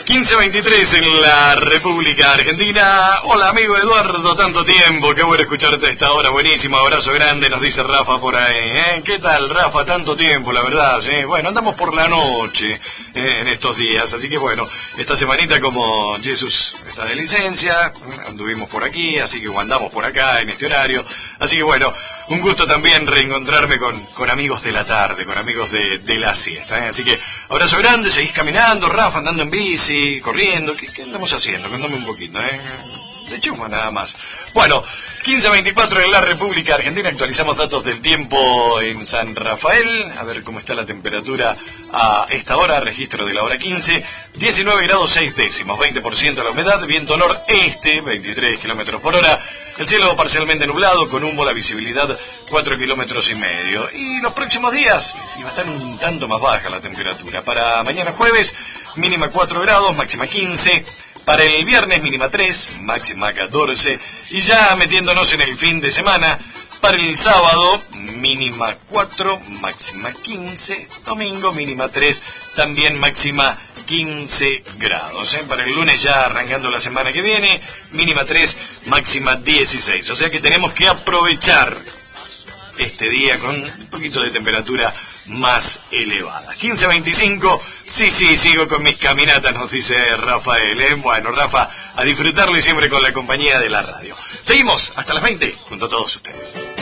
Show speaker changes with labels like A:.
A: 15:23 en la República Argentina. Hola amigo Eduardo, tanto tiempo, qué bueno escucharte a esta hora, buenísimo, abrazo grande, nos dice Rafa por ahí. ¿Qué tal Rafa? Tanto tiempo, la verdad, ¿sí? Bueno, andamos por la noche en estos días, así que bueno, esta semanita como Jesús está de licencia, anduvimos por aquí, así que andamos por acá en este horario, así que bueno, un gusto también reencontrarme con amigos de la tarde, con amigos de la siesta, así que abrazo grande, seguís caminando, Rafa, andando en bici, corriendo, ¿qué andamos haciendo? Contame un poquito, de chuma nada más. Bueno, 15:24 en la República Argentina, actualizamos datos del tiempo en San Rafael, a ver cómo está la temperatura a esta hora, registro de la hora 15, 19 grados 6 décimos, 20% la humedad, viento noreste, 23 kilómetros por hora, el cielo parcialmente nublado, con humo, la visibilidad 4 kilómetros y medio. Y los próximos días, va a estar un tanto más baja la temperatura. Para mañana jueves, mínima 4 grados, máxima 15. Para el viernes, mínima 3, máxima 14. Y ya metiéndonos en el fin de semana, para el sábado, mínima 4, máxima 15. Domingo, mínima 3, también máxima 15 grados. Para el lunes, ya arrancando la semana que viene, mínima 3, máxima 16. O sea que tenemos que aprovechar este día con un poquito de temperatura más elevada. 15:25, sí, sigo con mis caminatas, nos dice Rafael. Bueno, Rafa, a disfrutarlo y siempre con la compañía de la radio. Seguimos hasta las 20 junto a todos ustedes.